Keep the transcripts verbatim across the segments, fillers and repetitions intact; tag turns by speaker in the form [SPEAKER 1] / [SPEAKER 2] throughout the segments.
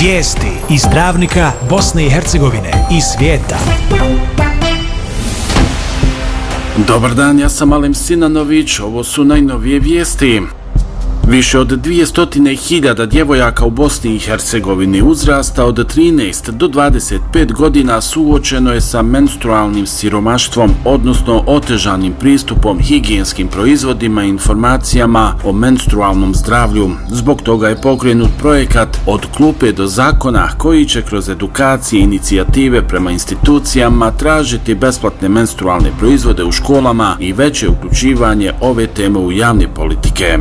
[SPEAKER 1] Vijesti iz Travnika, Bosne i Hercegovine i svijeta.
[SPEAKER 2] Dobar dan, ja sam Alem Sinanović, ovo su najnovije vijesti. Više od dvjesto hiljada djevojaka u Bosni i Hercegovini uzrasta od trinaest do dvadeset pet godina suočeno je sa menstrualnim siromaštvom, odnosno otežanim pristupom higijenskim proizvodima i informacijama o menstrualnom zdravlju. Zbog toga je pokrenut projekat Od klupe do zakona, koji će kroz edukacije i inicijative prema institucijama tražiti besplatne menstrualne proizvode u školama i veće uključivanje ove teme u javne politike.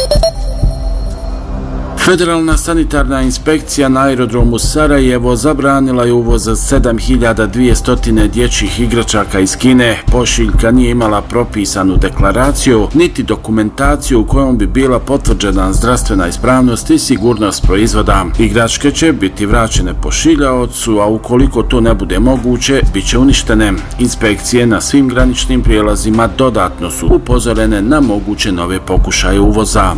[SPEAKER 2] Federalna sanitarna inspekcija na aerodromu Sarajevo zabranila je uvoz sedam hiljada dvjesto dječjih igračaka iz Kine. Pošiljka nije imala propisanu deklaraciju niti dokumentaciju u kojom bi bila potvrđena zdravstvena ispravnost i sigurnost proizvoda. Igračke će biti vraćene pošiljaocu, a ukoliko to ne bude moguće, bit će uništene. Inspekcije na svim graničnim prijelazima dodatno su upozorene na moguće nove pokušaje uvoza.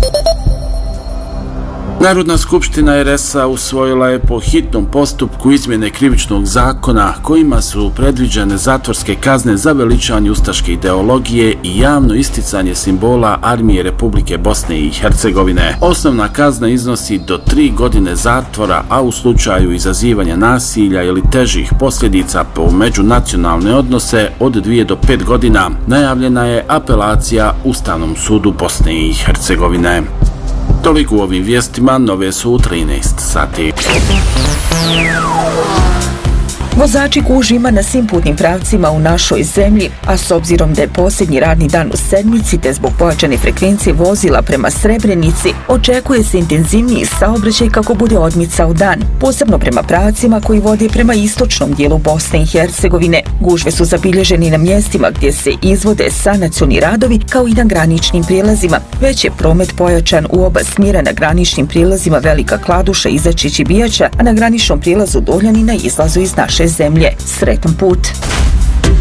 [SPEAKER 2] Narodna skupština er es a usvojila je po hitnom postupku izmjene krivičnog zakona kojima su predviđene zatvorske kazne za veličanje ustaške ideologije i javno isticanje simbola Armije Republike Bosne i Hercegovine. Osnovna kazna iznosi do tri godine zatvora, a u slučaju izazivanja nasilja ili težih posljedica po međunacionalne odnose od dvije do pet godina. Najavljena je apelacija Ustavnom sudu Bosne i Hercegovine. Toliko u ovim vijestima, nove su u trinaest sati.
[SPEAKER 3] Vozači gužvi na svim putnim pravcima u našoj zemlji, a s obzirom da je posljednji radni dan u sedmici te zbog pojačane frekvencije vozila prema Srebrenici, očekuje se intenzivniji saobraćaj kako bude odmicao dan, posebno prema pravcima koji vode prema istočnom dijelu Bosne i Hercegovine. Gužve su zabilježeni na mjestima gdje se izvode sanacioni radovi, kao i na graničnim prijelazima. Već je promet pojačan u oba smjera na graničnim prijelazima Velika Kladuša, Izačić i Bijača, a na graničnom prijelazu Doljani na izlazu iz naše zemlje. Sretan put!